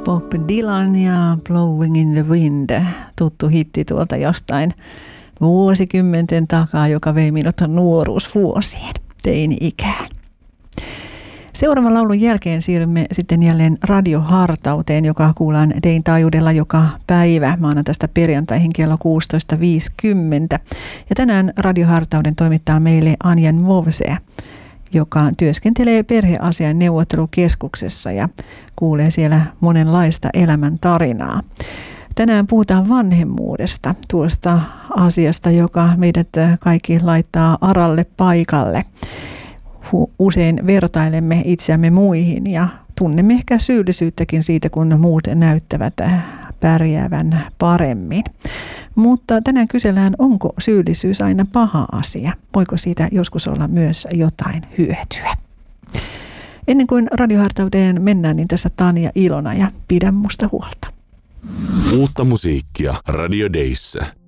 Bob Dylan ja Blowing in the Wind, tuttu hitti tuolta jostain vuosikymmenten takaa, joka vei minut nuoruusvuosien teini-ikään. Seuraavan laulun jälkeen siirrymme sitten jälleen radiohartauteen, joka kuullaan Dayn taajuudella joka päivä maanantaista perjantaihin kello 16.50. Ja tänään radiohartauden toimittaa meille Anja Nwovse, joka työskentelee perheasian neuvottelukeskuksessa ja kuulee siellä monenlaista elämäntarinaa. Tänään puhutaan vanhemmuudesta, tuosta asiasta, joka meidät kaikki laittaa aralle paikalle. Usein vertailemme itseämme muihin ja tunnemme ehkä syyllisyyttäkin siitä, kun muut näyttävät pärjäävän paremmin. Mutta tänään kysellään, onko syyllisyys aina paha asia? Voiko siitä joskus olla myös jotain hyötyä? Ennen kuin radiohartauteen mennään, niin tässä Tanja Ilona ja Pidä musta huolta. Uutta musiikkia Radio Dayssä.